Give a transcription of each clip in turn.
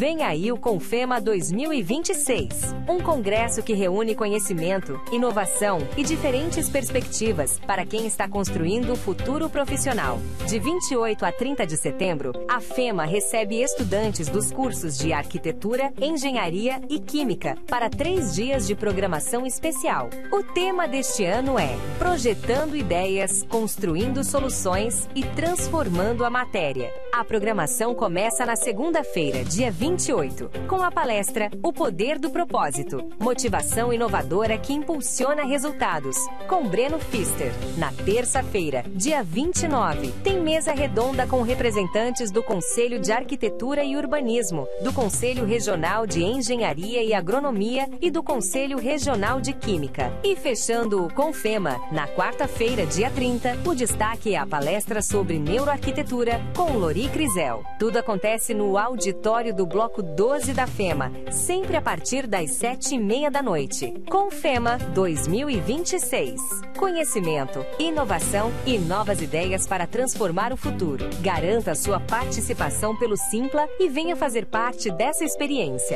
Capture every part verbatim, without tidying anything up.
Vem aí o Confema dois mil e vinte e seis, um congresso que reúne conhecimento, inovação e diferentes perspectivas para quem está construindo o futuro profissional. De vinte e oito a trinta de setembro, a FEMA recebe estudantes dos cursos de Arquitetura, Engenharia e Química para três dias de programação especial. O tema deste ano é Projetando Ideias, Construindo Soluções e Transformando a Matéria. A programação começa na segunda-feira, dia vinte e oito, com a palestra O Poder do Propósito, motivação inovadora que impulsiona resultados, com Breno Pfister. Na terça-feira, dia vinte e nove, tem mesa redonda com representantes do Conselho de Arquitetura e Urbanismo, do Conselho Regional de Engenharia e Agronomia e do Conselho Regional de Química. E fechando o Confema, na quarta-feira, dia trinta, o destaque é a palestra sobre neuroarquitetura com Lori Crisel. Tudo acontece no auditório do Bloco doze da FEMA, sempre a partir das sete e meia da noite. Confema dois mil e vinte e seis. Conhecimento, inovação e novas ideias para transformar o futuro. Garanta sua participação pelo Simpla e venha fazer parte dessa experiência.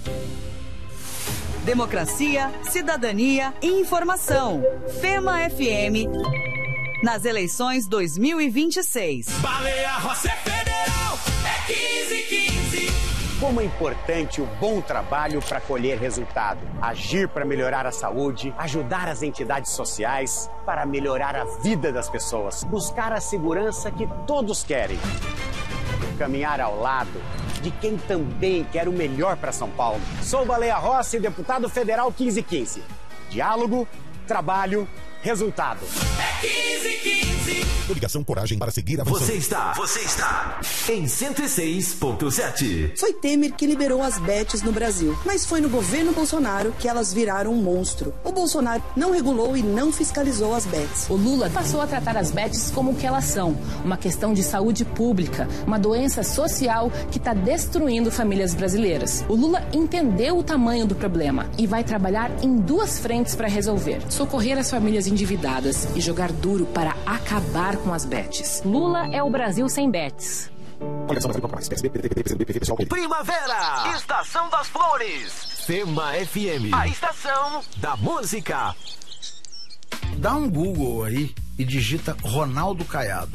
Democracia, cidadania e informação. FEMA F M nas eleições dois mil e vinte e seis. Baleia Rossi é federal, é quinze quinze. Como é importante o bom trabalho para colher resultado. Agir para melhorar a saúde, ajudar as entidades sociais para melhorar a vida das pessoas. Buscar a segurança que todos querem. Caminhar ao lado de quem também quer o melhor para São Paulo. Sou Baleia Rossi, deputado federal quinze quinze. Diálogo, trabalho, resultado. É quinze quinze. Ligação Coragem para seguir avançando. Você está, você está em cento e seis ponto sete. Foi Temer que liberou as bets no Brasil, mas foi no governo Bolsonaro que elas viraram um monstro. O Bolsonaro não regulou e não fiscalizou as bets. O Lula passou a tratar as bets como o que elas são, uma questão de saúde pública, uma doença social que está destruindo famílias brasileiras. O Lula entendeu o tamanho do problema e vai trabalhar em duas frentes para resolver: socorrer as famílias endividadas e jogar duro para acabar com as bets. Lula é o Brasil sem bets. Primavera, Estação das Flores, FEMA F M, a estação da música. Dá um Google aí e digita Ronaldo Caiado.